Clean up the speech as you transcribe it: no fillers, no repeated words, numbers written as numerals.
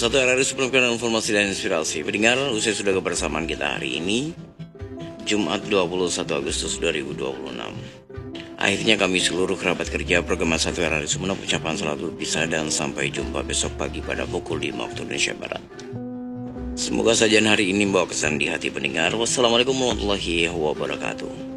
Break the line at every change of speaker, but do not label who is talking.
Satu RRI Penukaran Informasi dan Inspirasi. Pendengar, usai sudah kebersamaan kita hari ini, Jumat 21 Agustus 2026. Akhirnya kami seluruh kerabat kerja program 1 RRI Sumeneb ucapan selamat berpisah dan sampai jumpa besok pagi pada pukul 5 waktu Indonesia Barat. Semoga sajian hari ini membawa kesan di hati pendengar. Wassalamualaikum warahmatullahi wabarakatuh.